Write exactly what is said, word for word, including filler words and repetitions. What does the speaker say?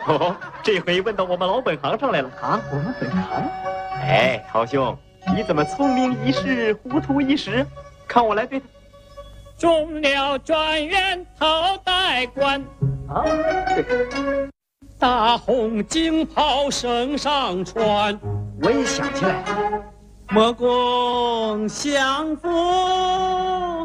哦，这回问到我们老本行上来了啊！我们本行？ 哎，涛兄，你怎么聪明一时，糊涂一时？看我来对他。 中了状元头戴冠啊， 大红锦袍身上穿。 我也想起来了， 莫共相逢。